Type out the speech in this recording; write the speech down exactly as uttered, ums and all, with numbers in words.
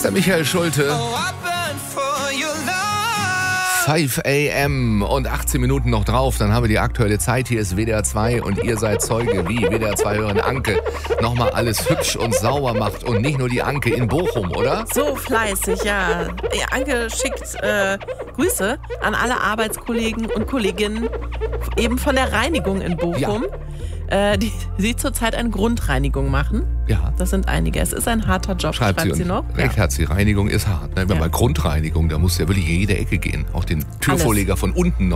ist der Michael Schulte. fünf a m und achtzehn Minuten noch drauf, dann haben wir die aktuelle Zeit. Hier ist W D R zwei und ihr seid Zeuge, wie W D R zwei-Hörerin Anke nochmal alles hübsch und sauber macht. Und nicht nur die Anke in Bochum, oder? So fleißig, ja. Anke schickt äh, Grüße an alle Arbeitskollegen und Kolleginnen eben von der Reinigung in Bochum. Ja. Äh, die sie zurzeit eine Grundreinigung machen. Ja. Das sind einige. Es ist ein harter Job, schreibt, schreibt sie, sie noch. Recht ja. hat sie. Reinigung ist hart. Ne? Wenn ja. man Grundreinigung, da muss ja wirklich in jede Ecke gehen. Auch den Türvorleger Alles. von unten noch.